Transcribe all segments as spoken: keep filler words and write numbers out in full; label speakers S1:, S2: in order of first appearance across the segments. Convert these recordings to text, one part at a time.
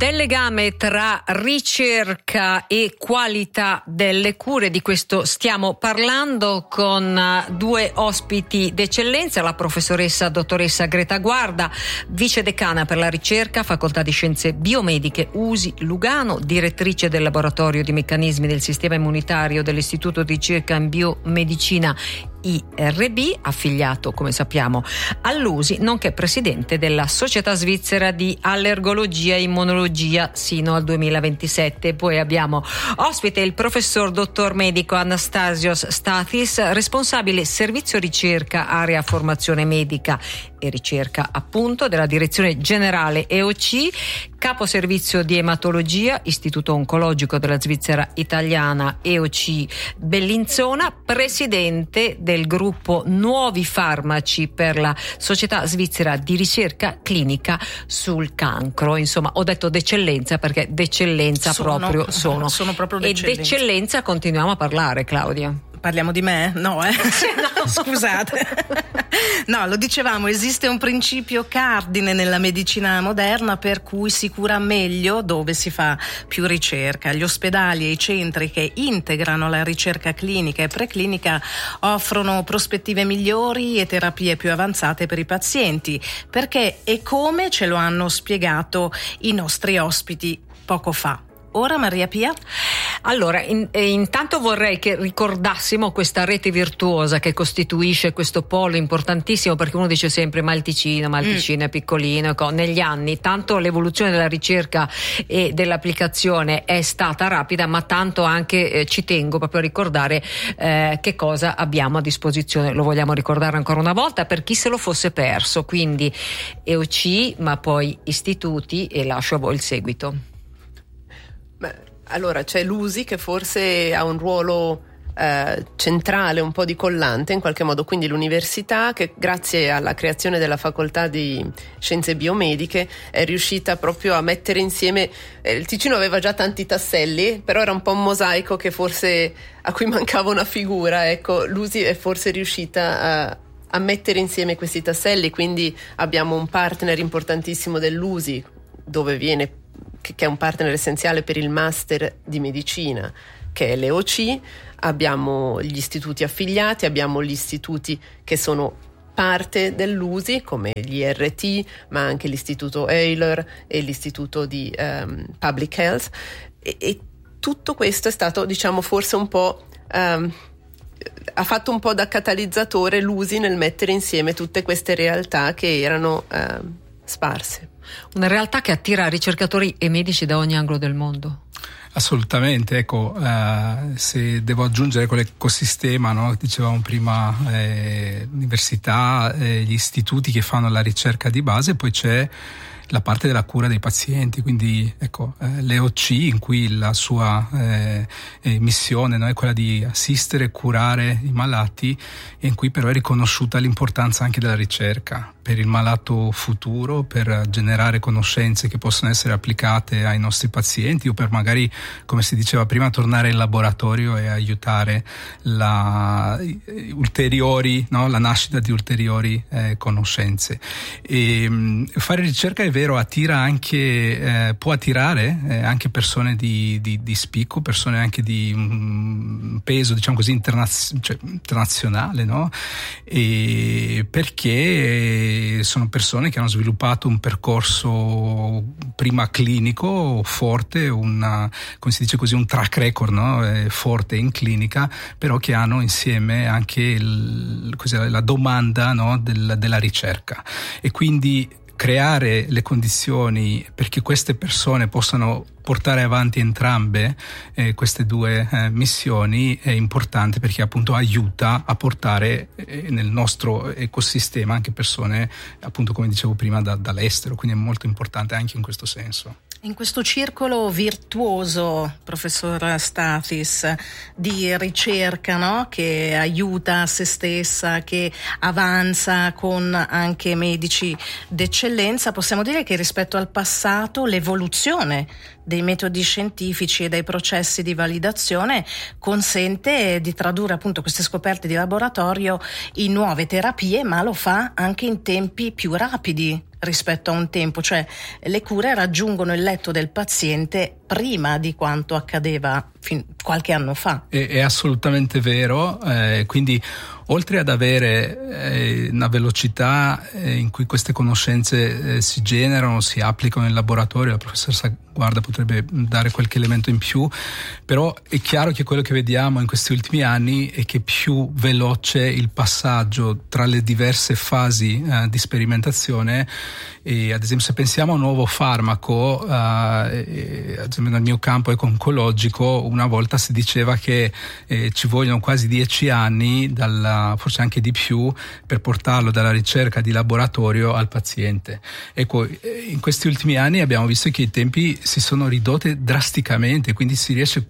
S1: Del legame tra ricerca e qualità delle cure, di questo stiamo parlando con due ospiti d'eccellenza, la professoressa dottoressa Greta Guarda, vice decana per la ricerca, facoltà di scienze biomediche U S I Lugano, direttrice del laboratorio di meccanismi del sistema immunitario dell'Istituto di ricerca in biomedicina I R B, affiliato come sappiamo all'U S I, nonché presidente della Società Svizzera di Allergologia e Immunologia sino al duemilaventisette. Poi abbiamo ospite il professor dottor medico Anastasios Stathis, responsabile servizio ricerca area formazione medica e ricerca appunto della direzione generale E O C, capo servizio di ematologia Istituto Oncologico della Svizzera Italiana E O C Bellinzona, presidente del gruppo Nuovi Farmaci per la Società Svizzera di Ricerca Clinica sul Cancro. Insomma, ho detto d'eccellenza perché d'eccellenza
S2: sono,
S1: proprio sono.
S2: sono proprio
S1: e d'eccellenza continuiamo a parlare, Claudia.
S2: Parliamo di me? No, eh? No, scusate. No, lo dicevamo, esiste un principio cardine nella medicina moderna per cui si cura meglio dove si fa più ricerca. Gli ospedali e i centri che integrano la ricerca clinica e preclinica offrono prospettive migliori e terapie più avanzate per i pazienti. Perché e come ce lo hanno spiegato i nostri ospiti poco fa. Ora Maria Pia?
S1: Allora, in, eh, intanto vorrei che ricordassimo questa rete virtuosa che costituisce questo polo importantissimo, perché uno dice sempre ma il Ticino, ma il Ticino mm. è piccolino. Ecco, negli anni tanto l'evoluzione della ricerca e dell'applicazione è stata rapida, ma tanto anche eh, ci tengo proprio a ricordare eh, che cosa abbiamo a disposizione. Lo vogliamo ricordare ancora una volta per chi se lo fosse perso, quindi E O C, ma poi istituti, e lascio a voi il seguito.
S3: Beh, allora c'è l'U S I che forse ha un ruolo eh, centrale, un po' di collante in qualche modo, quindi l'università che grazie alla creazione della facoltà di scienze biomediche è riuscita proprio a mettere insieme, eh, il Ticino aveva già tanti tasselli, però era un po' un mosaico che forse a cui mancava una figura, ecco, l'U S I è forse riuscita a a mettere insieme questi tasselli, quindi abbiamo un partner importantissimo dell'U S I dove viene che è un partner essenziale per il master di medicina, che è l'E O C, abbiamo gli istituti affiliati, abbiamo gli istituti che sono parte dell'U S I, come gli I R T, ma anche l'Istituto Euler e l'Istituto di um, Public Health, e, e tutto questo è stato, diciamo, forse un po'... Um, ha fatto un po' da catalizzatore l'U S I nel mettere insieme tutte queste realtà che erano um, sparse.
S1: Una realtà che attira ricercatori e medici da ogni angolo del mondo.
S4: Assolutamente, ecco, eh, se devo aggiungere quell'ecosistema, no? Dicevamo prima, eh, università, eh, gli istituti che fanno la ricerca di base, poi c'è la parte della cura dei pazienti, quindi ecco, eh, l'E O C, in cui la sua eh, eh, missione, no, è quella di assistere e curare i malati, e in cui però è riconosciuta l'importanza anche della ricerca per il malato futuro, per generare conoscenze che possono essere applicate ai nostri pazienti o per magari, come si diceva prima, tornare in laboratorio e aiutare la, ulteriori, no, la nascita di ulteriori eh, conoscenze. E, mh, fare ricerca è vero, attira anche, eh, può attirare eh, anche persone di, di, di spicco, persone anche di um, peso, diciamo così, internaz- cioè, internazionale, no? E perché sono persone che hanno sviluppato un percorso prima clinico forte, una, come si dice così, un track record, no? eh, forte in clinica, però che hanno insieme anche il, così, la domanda, no? Del, della ricerca, e quindi creare le condizioni perché queste persone possano portare avanti entrambe eh, queste due eh, missioni è importante, perché appunto aiuta a portare eh, nel nostro ecosistema anche persone, appunto come dicevo prima, da, dall'estero, quindi è molto importante anche in questo senso.
S2: In questo circolo virtuoso, professor Stathis, di ricerca, no? Che aiuta se stessa, che avanza con anche medici d'eccellenza, possiamo dire che rispetto al passato l'evoluzione dei metodi scientifici e dei processi di validazione consente di tradurre appunto queste scoperte di laboratorio in nuove terapie, ma lo fa anche in tempi più rapidi rispetto a un tempo, cioè le cure raggiungono il letto del paziente prima di quanto accadeva fin qualche anno fa.
S4: È, è assolutamente vero, eh, quindi oltre ad avere eh, una velocità eh, in cui queste conoscenze eh, si generano, si applicano in laboratorio, la professoressa Guarda potrebbe dare qualche elemento in più, però è chiaro che quello che vediamo in questi ultimi anni è che più veloce il passaggio tra le diverse fasi eh, di sperimentazione, e ad esempio se pensiamo a un nuovo farmaco, eh, ad esempio nel mio campo oncologico, una volta si diceva che eh, ci vogliono quasi dieci anni, dalla, forse anche di più, per portarlo dalla ricerca di laboratorio al paziente. Ecco, in questi ultimi anni abbiamo visto che i tempi si sono ridotti drasticamente, quindi si riesce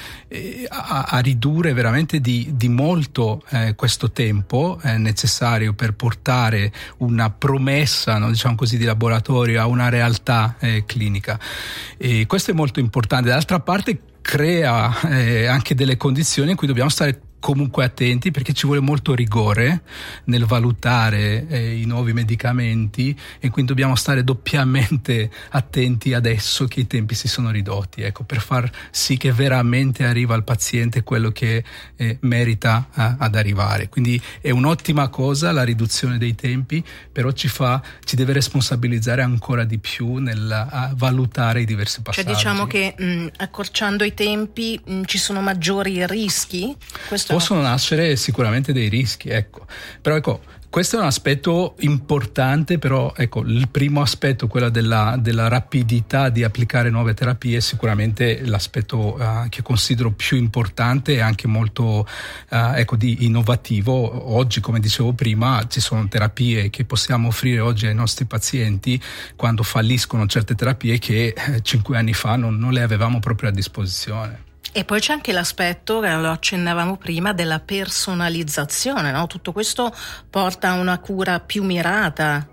S4: a, a ridurre veramente di, di molto eh, questo tempo eh, necessario per portare una promessa, no, diciamo così, di laboratorio a una realtà eh, clinica. E questo è molto importante. D'altra parte crea eh, anche delle condizioni in cui dobbiamo stare comunque attenti, perché ci vuole molto rigore nel valutare eh, i nuovi medicamenti, e quindi dobbiamo stare doppiamente attenti adesso che i tempi si sono ridotti, ecco, per far sì che veramente arriva al paziente quello che eh, merita eh, ad arrivare. Quindi è un'ottima cosa la riduzione dei tempi, però ci fa, ci deve responsabilizzare ancora di più nel a valutare i diversi passaggi.
S2: Cioè diciamo che mh, accorciando i tempi mh, ci sono maggiori rischi? Questo
S4: Possono nascere sicuramente dei rischi, ecco. Però ecco, questo è un aspetto importante, però ecco, il primo aspetto, quello della, della rapidità di applicare nuove terapie, è sicuramente l'aspetto uh, che considero più importante e anche molto uh, ecco, di innovativo. Oggi, come dicevo prima, ci sono terapie che possiamo offrire oggi ai nostri pazienti quando falliscono certe terapie che eh, cinque anni fa non, non le avevamo proprio a disposizione.
S2: E poi c'è anche l'aspetto, che lo accennavamo prima, della personalizzazione, no? Tutto questo porta a una cura più mirata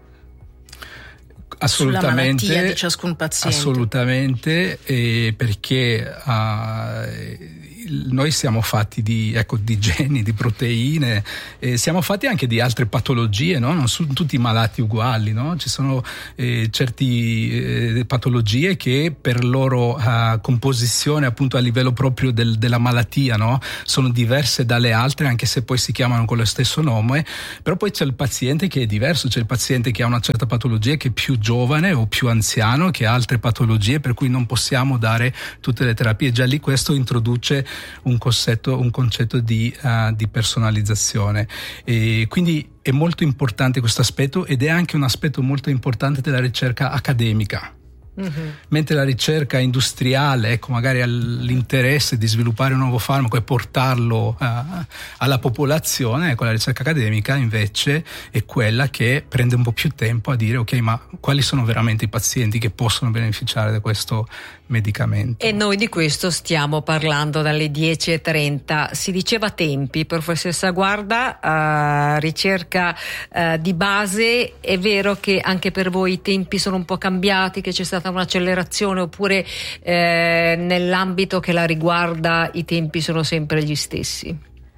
S2: sulla malattia di ciascun paziente.
S4: Assolutamente, eh, perché uh, noi siamo fatti di, ecco, di geni, di proteine, eh, siamo fatti anche di altre patologie, no? Non sono tutti malati uguali, no? Ci sono eh, certe eh, patologie che per loro uh, composizione, appunto a livello proprio del, della malattia, no? Sono diverse dalle altre, anche se poi si chiamano con lo stesso nome. Però poi c'è il paziente che è diverso, c'è il paziente che ha una certa patologia che è più giovane o più anziano, che ha altre patologie per cui non possiamo dare tutte le terapie. Già lì questo introduce un concetto, un concetto di, uh, di personalizzazione, e quindi è molto importante questo aspetto, ed è anche un aspetto molto importante della ricerca accademica. Mm-hmm. Mentre la ricerca industriale, ecco, magari ha l'interesse di sviluppare un nuovo farmaco e portarlo uh, alla popolazione, ecco, la ricerca accademica invece è quella che prende un po' più tempo a dire ok, ma quali sono veramente i pazienti che possono beneficiare da questo medicamento.
S1: E noi di questo stiamo parlando dalle dieci e trenta. Si diceva tempi, professoressa Guarda, uh, ricerca uh, di base, è vero che anche per voi i tempi sono un po' cambiati, che c'è stata un'accelerazione, oppure eh, nell'ambito che la riguarda i tempi sono sempre gli stessi?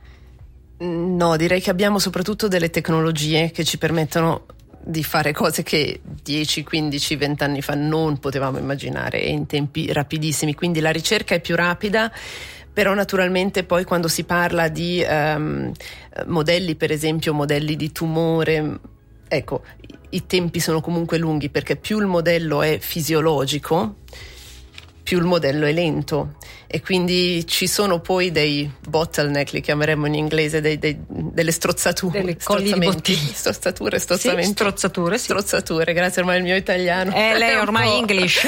S3: No, direi che abbiamo soprattutto delle tecnologie che ci permettono di fare cose che dieci, quindici, venti anni fa non potevamo immaginare, in tempi rapidissimi, quindi la ricerca è più rapida. Però naturalmente poi quando si parla di um, modelli, per esempio modelli di tumore, ecco, i tempi sono comunque lunghi, perché più il modello è fisiologico, più il modello è lento, e quindi ci sono poi dei bottleneck, li chiameremmo in inglese, dei, dei, delle strozzature,
S1: delle colli di bottiglia.
S3: strozzature, strozzamenti.
S1: Sì, strozzature, sì.
S3: Strozzature, grazie, ormai il mio italiano.
S1: Eh, lei ormai English.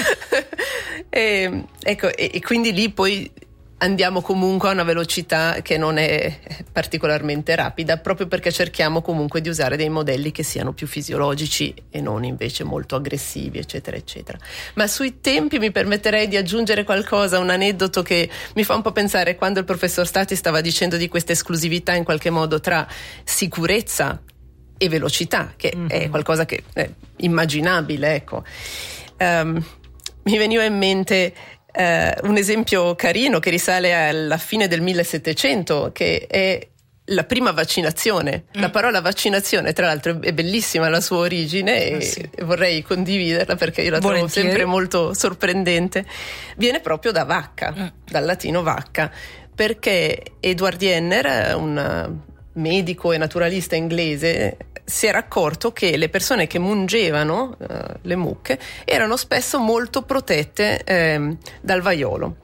S3: e, ecco, e, e quindi lì poi andiamo comunque a una velocità che non è particolarmente rapida, proprio perché cerchiamo comunque di usare dei modelli che siano più fisiologici e non invece molto aggressivi, eccetera eccetera. Ma sui tempi mi permetterei di aggiungere qualcosa, un aneddoto che mi fa un po' pensare, quando il professor Stati stava dicendo di questa esclusività in qualche modo tra sicurezza e velocità, che mm-hmm. è qualcosa che è immaginabile, ecco. Um, mi veniva in mente Uh, un esempio carino che risale alla fine del millesettecento, che è la prima vaccinazione. Mm. La parola vaccinazione, tra l'altro, è bellissima la sua origine e, ah, sì. e vorrei condividerla perché io la Volentieri. trovo sempre molto sorprendente. Viene proprio da vacca, mm. dal latino vacca, perché Edward Jenner, un medico e naturalista inglese, si era accorto che le persone che mungevano uh, le mucche erano spesso molto protette eh, dal vaiolo.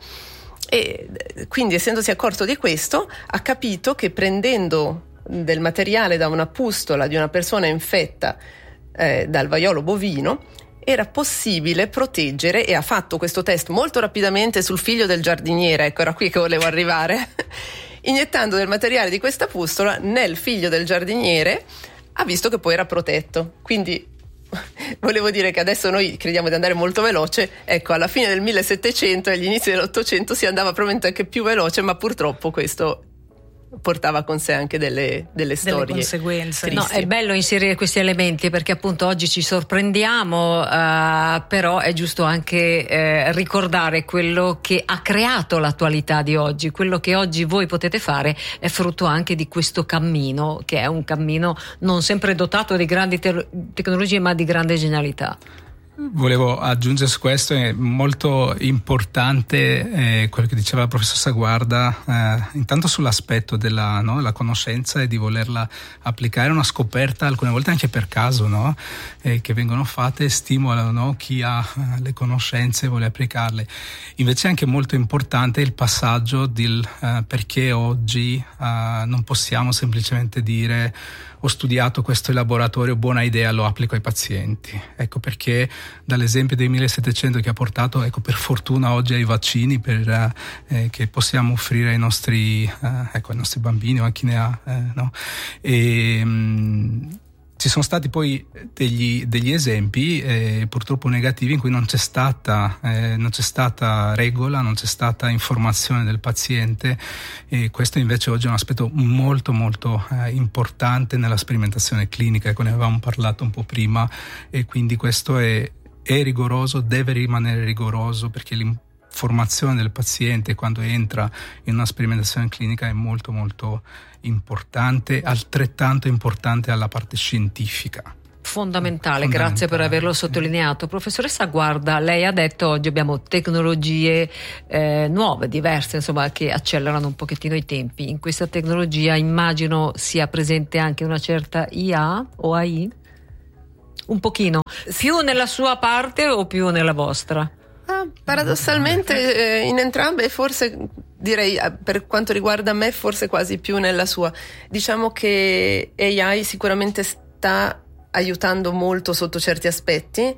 S3: E quindi, essendosi accorto di questo, ha capito che prendendo del materiale da una pustola di una persona infetta eh, dal vaiolo bovino era possibile proteggere, e ha fatto questo test molto rapidamente sul figlio del giardiniere, ecco, era qui che volevo arrivare, iniettando del materiale di questa pustola nel figlio del giardiniere, ha visto che poi era protetto. Quindi volevo dire che adesso noi crediamo di andare molto veloce, ecco, alla fine del millesettecento e agli inizi dell'Ottocento si andava probabilmente anche più veloce, ma purtroppo questo portava con sé anche delle, delle storie,
S2: delle conseguenze.
S1: No, è bello inserire questi elementi perché appunto oggi ci sorprendiamo, uh, però è giusto anche uh, ricordare quello che ha creato l'attualità di oggi. Quello che oggi voi potete fare è frutto anche di questo cammino, che è un cammino non sempre dotato di grandi te- tecnologie ma di grande genialità.
S4: Volevo aggiungere su questo, è molto importante eh, quello che diceva la professoressa Guarda, eh, intanto sull'aspetto della no, la conoscenza e di volerla applicare. Una scoperta alcune volte anche per caso, no? eh, che vengono fatte, stimolano no? chi ha eh, le conoscenze e vuole applicarle. Invece è anche molto importante il passaggio del eh, perché oggi eh, non possiamo semplicemente dire ho studiato questo in laboratorio, buona idea, lo applico ai pazienti. Ecco perché dall'esempio del millesettecento che ha portato, ecco, per fortuna oggi ai vaccini per, eh, che possiamo offrire ai nostri, eh, ecco, ai nostri bambini o a chi ne ha, eh, no? E, mh, ci sono stati poi degli, degli esempi eh, purtroppo negativi in cui non c'è stata eh, non c'è stata regola, non c'è stata informazione del paziente, e questo invece oggi è un aspetto molto molto eh, importante nella sperimentazione clinica, ecco, ne avevamo parlato un po' prima, e quindi questo è, è rigoroso, deve rimanere rigoroso, perché l'informazione del paziente quando entra in una sperimentazione clinica è molto molto importante, altrettanto importante alla parte scientifica.
S1: Fondamentale, grazie per averlo sottolineato. Professoressa Guarda, lei ha detto oggi abbiamo tecnologie eh, nuove, diverse, insomma, che accelerano un pochettino i tempi. In questa tecnologia immagino sia presente anche una certa I A o A I? Un pochino. Più nella sua parte o più nella vostra?
S3: Ah, paradossalmente eh, in entrambe, forse direi per quanto riguarda me forse quasi più nella sua. Diciamo che A I sicuramente sta aiutando molto sotto certi aspetti,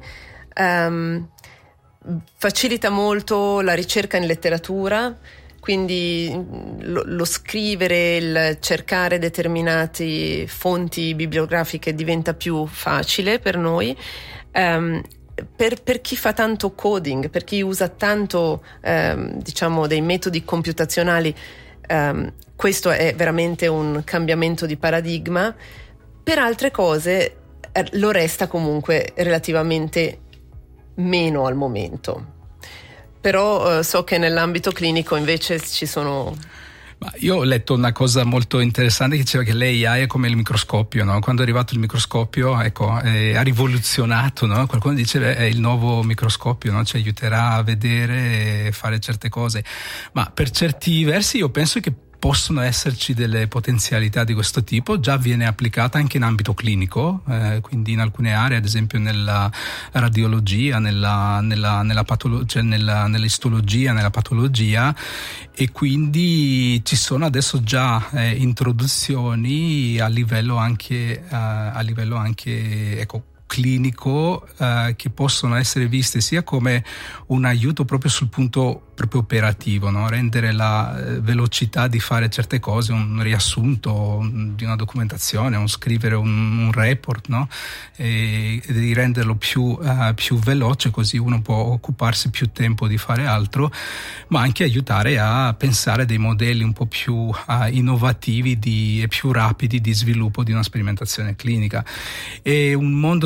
S3: um, facilita molto la ricerca in letteratura, quindi lo, lo scrivere, il cercare determinate fonti bibliografiche diventa più facile per noi. Um, Per, per chi fa tanto coding, per chi usa tanto ehm, diciamo dei metodi computazionali, ehm, questo è veramente un cambiamento di paradigma. Per altre cose eh, lo resta comunque relativamente meno al momento, però eh, so che nell'ambito clinico invece ci sono.
S4: Ma io ho letto una cosa molto interessante che diceva che l'A I è come il microscopio, no? Quando è arrivato il microscopio, ecco, eh, ha rivoluzionato, no? Qualcuno dice beh, è il nuovo microscopio, no? Ci aiuterà a vedere e fare certe cose, ma per certi versi io penso che possono esserci delle potenzialità di questo tipo, già viene applicata anche in ambito clinico, eh, quindi in alcune aree, ad esempio nella radiologia, nella, nella, nella patologia, nella, nell'istologia, nella patologia, e quindi ci sono adesso già eh, introduzioni a livello anche, eh, a livello anche ecco, clinico, eh, che possono essere viste sia come un aiuto proprio sul punto proprio operativo, no? Rendere la eh, velocità di fare certe cose, un riassunto di una documentazione, un scrivere un, un report, no? E, e di renderlo più, uh, più veloce, così uno può occuparsi più tempo di fare altro, ma anche aiutare a pensare dei modelli un po' più uh, innovativi di, e più rapidi di sviluppo di una sperimentazione clinica. È un mondo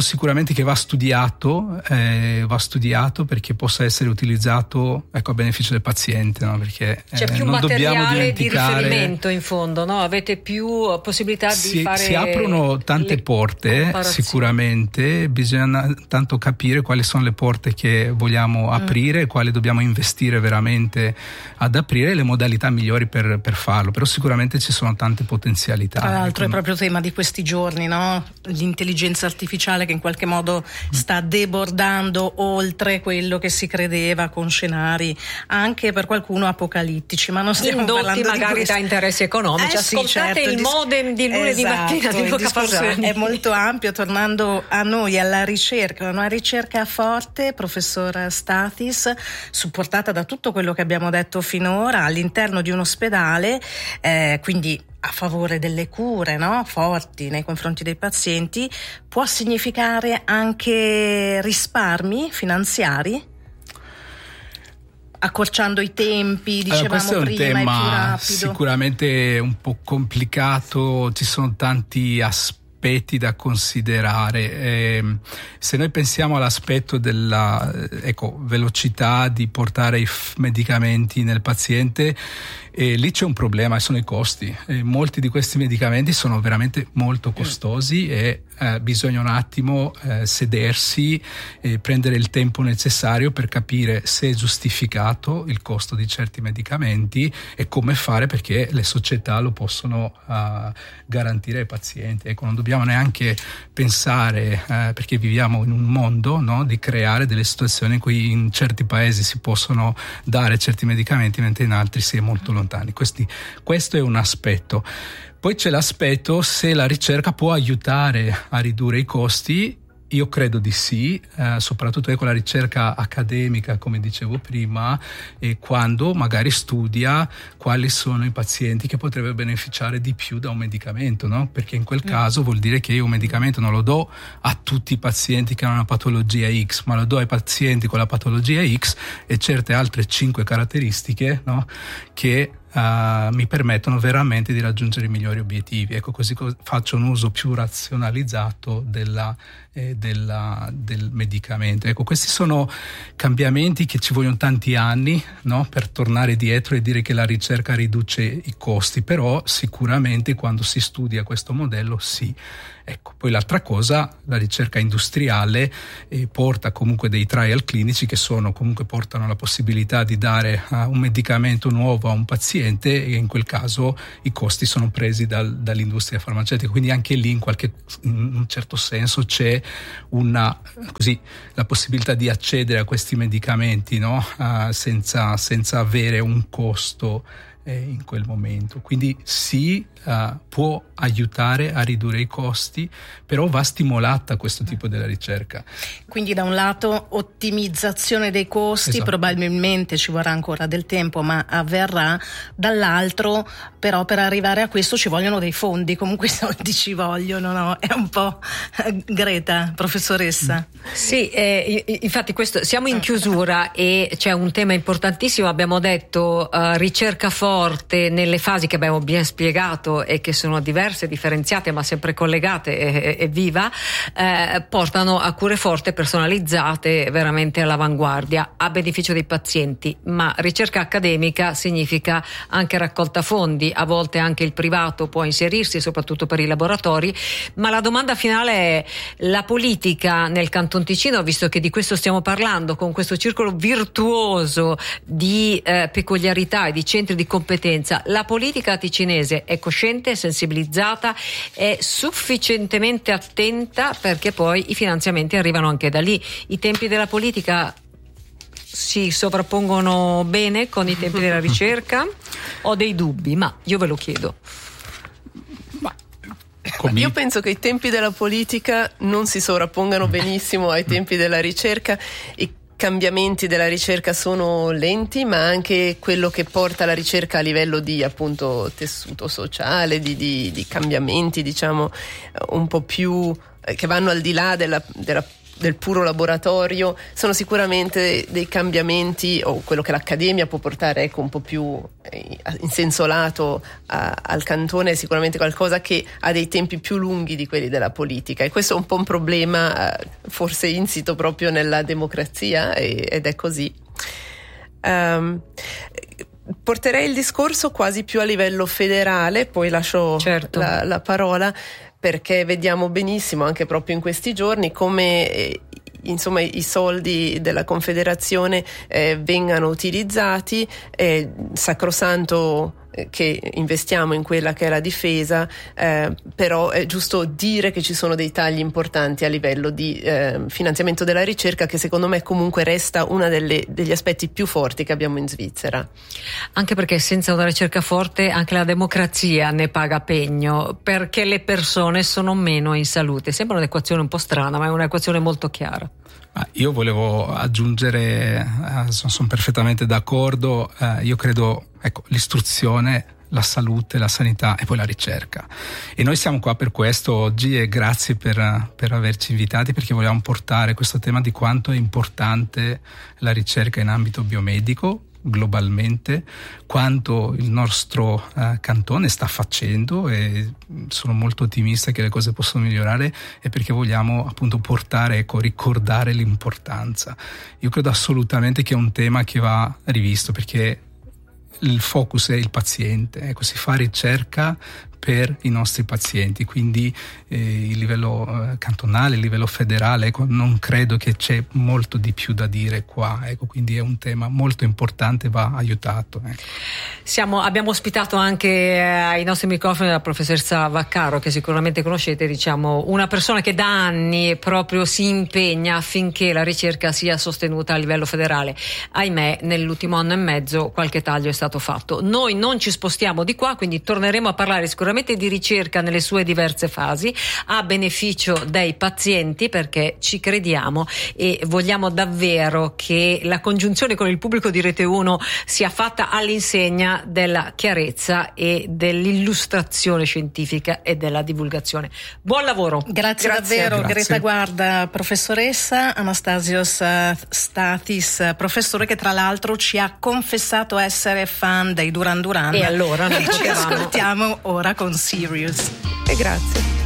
S4: sicuramente che va studiato, eh, va studiato perché possa essere utilizzato, ecco, a beneficio del paziente, no? Perché
S1: c'è
S4: eh,
S1: più
S4: non dobbiamo
S1: materiale
S4: dimenticare,
S1: di riferimento in fondo, no? Avete più possibilità
S4: si,
S1: di fare.
S4: Si aprono tante porte, sicuramente, bisogna tanto capire quali sono le porte che vogliamo mm. aprire, quali dobbiamo investire veramente ad aprire, le modalità migliori per, per farlo, però sicuramente ci sono tante potenzialità.
S2: Tra l'altro
S4: ecco.
S2: È proprio tema di questi giorni, no? L'intelligenza artificiale che in qualche modo sta debordando oltre quello che si credeva, con scenari anche per qualcuno apocalittici, ma non stiamo
S1: indotti
S2: parlando
S1: magari
S2: di questo.
S1: da interessi economici.
S2: Eh
S1: Ascoltate
S2: sì, certo,
S1: il modem di lunedì
S2: esatto,
S1: mattina di Luca Fasani.
S2: È molto ampio. Tornando a noi, alla ricerca, una ricerca forte, professor Stathis, supportata da tutto quello che abbiamo detto finora all'interno di un ospedale, eh, quindi a favore delle cure, no? Forti nei confronti dei pazienti, può significare anche risparmi finanziari? Accorciando i tempi, dicevamo
S4: allora, questo è un
S2: prima,
S4: tema
S2: è più rapido.
S4: Sicuramente un po' complicato, ci sono tanti aspetti da considerare. Eh, se noi pensiamo all'aspetto della ecco, velocità di portare i f- medicamenti nel paziente, e lì c'è un problema, sono i costi. E molti di questi medicamenti sono veramente molto costosi e eh, bisogna un attimo eh, sedersi e prendere il tempo necessario per capire se è giustificato il costo di certi medicamenti e come fare perché le società lo possono uh, garantire ai pazienti. Ecco, non dobbiamo neanche pensare, eh, perché viviamo in un mondo, no, di creare delle situazioni in cui in certi paesi si possono dare certi medicamenti mentre in altri si è molto lontani. Questi, questo è un aspetto. Poi c'è l'aspetto se la ricerca può aiutare a ridurre i costi. Io credo di sì, eh, soprattutto con la ricerca accademica, come dicevo prima, e quando magari studia quali sono i pazienti che potrebbero beneficiare di più da un medicamento, no? Perché in quel caso vuol dire che io un medicamento non lo do a tutti i pazienti che hanno una patologia X, ma lo do ai pazienti con la patologia X e certe altre cinque caratteristiche, no? Che Uh, mi permettono veramente di raggiungere i migliori obiettivi. Ecco, così co- faccio un uso più razionalizzato della, eh, della, del medicamento. Ecco, questi sono cambiamenti che ci vogliono tanti anni, no? Per tornare dietro e dire che la ricerca riduce i costi, però sicuramente quando si studia questo modello sì. Ecco, poi l'altra cosa, la ricerca industriale eh, porta comunque dei trial clinici che sono comunque portano la possibilità di dare uh, un medicamento nuovo a un paziente e in quel caso i costi sono presi dal, dall'industria farmaceutica, quindi anche lì in qualche in un certo senso c'è una così la possibilità di accedere a questi medicamenti, no? uh, senza, senza avere un costo in quel momento. Quindi sì, uh, può aiutare a ridurre i costi, però va stimolata questo tipo della ricerca.
S2: Quindi da un lato ottimizzazione dei costi, esatto. Probabilmente ci vorrà ancora del tempo, ma avverrà. Dall'altro però per arrivare a questo ci vogliono dei fondi, comunque i soldi ci vogliono, no? È un po' Greta, professoressa.
S1: Sì, eh, infatti questo siamo in chiusura e c'è un tema importantissimo, abbiamo detto uh, ricerca forte nelle fasi che abbiamo ben spiegato e che sono diverse, differenziate ma sempre collegate e, e viva, eh, portano a cure forti personalizzate veramente all'avanguardia a beneficio dei pazienti. Ma ricerca accademica significa anche raccolta fondi, a volte anche il privato può inserirsi soprattutto per i laboratori, ma la domanda finale è: la politica nel Canton Ticino, visto che di questo stiamo parlando, con questo circolo virtuoso di eh, peculiarità e di centri di competenza, la politica ticinese è cosciente, è sensibilizzata, è sufficientemente attenta perché poi i finanziamenti arrivano anche da lì. I tempi della politica si sovrappongono bene con i tempi della ricerca? Ho dei dubbi, ma io ve lo chiedo.
S3: Ma io penso che i tempi della politica non si sovrappongano benissimo ai tempi della ricerca. I cambiamenti della ricerca sono lenti, ma anche quello che porta la ricerca a livello di appunto tessuto sociale, di, di, di cambiamenti diciamo un po' più eh, che vanno al di là della, della del puro laboratorio, sono sicuramente dei cambiamenti, o quello che l'accademia può portare, ecco, un po' più in senso lato a, al cantone, è sicuramente qualcosa che ha dei tempi più lunghi di quelli della politica, e questo è un po' un problema eh, forse insito proprio nella democrazia, e, ed è così. Um, porterei il discorso quasi più a livello federale, poi lascio certo. la, la parola, perché vediamo benissimo anche proprio in questi giorni come eh, insomma i soldi della Confederazione eh, vengano utilizzati, eh, sacrosanto che investiamo in quella che è la difesa, eh, però è giusto dire che ci sono dei tagli importanti a livello di eh, finanziamento della ricerca, che secondo me comunque resta uno degli aspetti più forti che abbiamo in Svizzera. Anche perché senza una ricerca forte anche la democrazia ne paga pegno, perché le persone sono meno in salute. Sembra un'equazione un po' strana, ma è un'equazione molto chiara.
S4: Io volevo aggiungere, eh, sono perfettamente d'accordo, eh, io credo, ecco, l'istruzione, la salute, la sanità e poi la ricerca. E noi siamo qua per questo oggi, e grazie per, per averci invitati, perché vogliamo portare questo tema di quanto è importante la ricerca in ambito biomedico globalmente, quanto il nostro eh, cantone sta facendo, e sono molto ottimista che le cose possono migliorare, e perché vogliamo appunto portare, ecco, ricordare l'importanza. Io credo assolutamente che è un tema che va rivisto, perché il focus è il paziente, ecco, si fa ricerca per i nostri pazienti, quindi eh, il livello eh, cantonale, il livello federale, ecco, non credo che c'è molto di più da dire qua, ecco, quindi è un tema molto importante, va aiutato. Ecco.
S1: Siamo, abbiamo ospitato anche eh, ai nostri microfoni la professoressa Vaccaro, che sicuramente conoscete, diciamo, una persona che da anni proprio si impegna affinché la ricerca sia sostenuta a livello federale. Ahimè, nell'ultimo anno e mezzo qualche taglio è stato fatto. Noi non ci spostiamo di qua, quindi torneremo a parlare sicuramente di ricerca nelle sue diverse fasi, a beneficio dei pazienti, perché ci crediamo e vogliamo davvero che la congiunzione con il pubblico di Rete uno sia fatta all'insegna della chiarezza e dell'illustrazione scientifica e della divulgazione. Buon lavoro.
S2: Grazie, Grazie davvero. Grazie. Greta Guarda, professoressa, Anastasios Stathis, professore che tra l'altro ci ha confessato essere fan dei Duran Duran.
S1: E allora non
S2: ci ascoltiamo ora con Sirius.
S3: E grazie.